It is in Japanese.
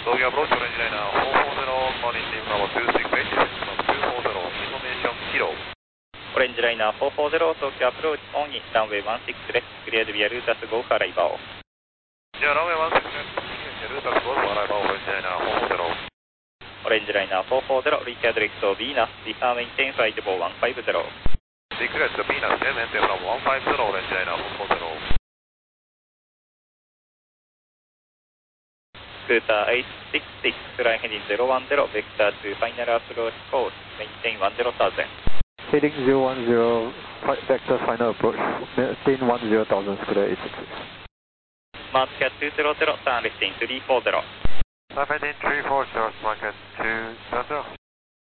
Doggy approach, orange liner 440, morning team number 268, from 240, information kilo. オレンジライナー440、東京アプローチオンにランウェイ16です。クリアでビアルータス5からイバオ。 じゃあ、ランウェイ16です。ルータス5からイバオ、オレンジライナー440。 オレンジライナー440、リキャドリクトビーナス、リサーメインテンファイトボー150。 リクレットビーナス、メンテフラム150、オレンジライナー440。 スクーター866、フライヘディン010、ベクター2、ファイナルアプローチコース、メインテイン10,000。 Heading 010, vector final approach, maintain 10,000, square 866. マークキャット200、ターンレフティン340。 Heading 340, market 200.